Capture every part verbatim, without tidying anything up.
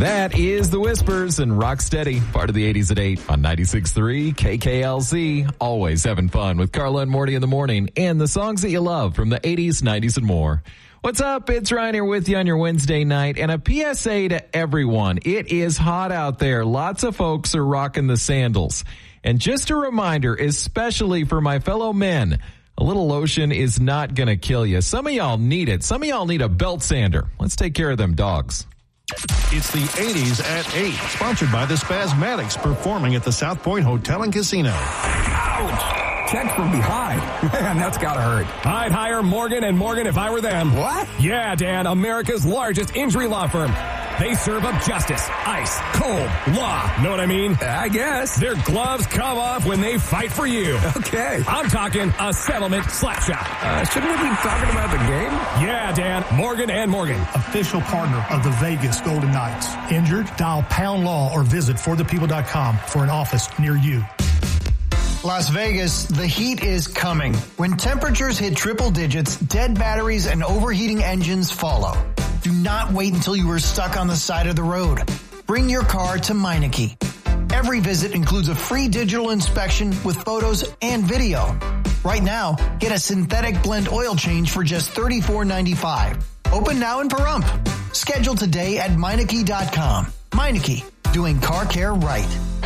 That is The Whispers and Rocksteady, part of the eighties at eight on ninety-six point three K K L Z. Always having fun with Carla and Morty in the morning and the songs that you love from the eighties, nineties, and more. What's up? It's Ryan here with you on your Wednesday night. And a P S A to everyone. It is hot out there. Lots of folks are rocking the sandals. And just a reminder, especially for my fellow men, a little lotion is not going to kill you. Some of y'all need it. Some of y'all need a belt sander. Let's take care of them dogs. It's the eighties at eight, sponsored by the Spasmatics, performing at the South Point Hotel and Casino. Ouch! Check from behind. Man, that's gotta hurt. I'd hire Morgan and Morgan if I were them. What? Yeah, Dan, America's largest injury law firm. They serve up justice, ice, cold, law. Know what I mean? I guess. Their gloves come off when they fight for you. Okay. I'm talking a settlement slap shot. Uh, shouldn't we be talking about the game? Yeah, Dan, Morgan and Morgan. Official partner of the Vegas Golden Knights. Injured? Dial Pound Law or visit for the people dot com for an office near you. Las Vegas, the heat is coming. When temperatures hit triple digits, dead batteries and overheating engines follow. Do not wait until you are stuck on the side of the road. Bring your car to Meineke. Every visit includes a free digital inspection with photos and video. Right now, get a synthetic blend oil change for just thirty-four ninety-five. Open now in Pahrump. Schedule today at Meineke dot com. Meineke, doing car care right.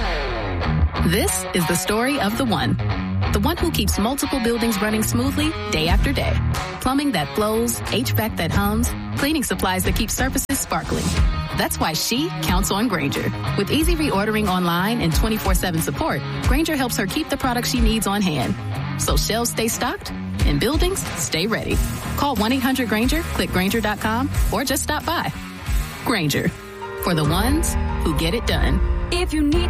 This is the story of the one. The one who keeps multiple buildings running smoothly day after day. Plumbing that flows, H V A C that hums, cleaning supplies that keep surfaces sparkling. That's why she counts on Grainger. With easy reordering online and twenty-four seven support, Grainger helps her keep the products she needs on hand. So shelves stay stocked and buildings stay ready. Call one eight hundred Grainger, click Grainger dot com, or just stop by. Grainger, for the ones who get it done. If you need